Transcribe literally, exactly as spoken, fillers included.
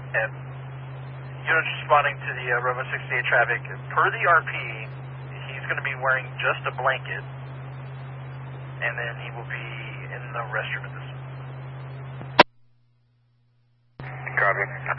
And units responding to the uh, Robo sixty-eight traffic, per the R P, he's going to be wearing just a blanket, and then he will be in the restroom at this. Copy.